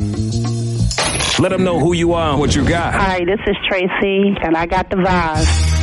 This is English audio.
Let them know who you are and what you got. Hi, this is Tracy, and I got the vibes.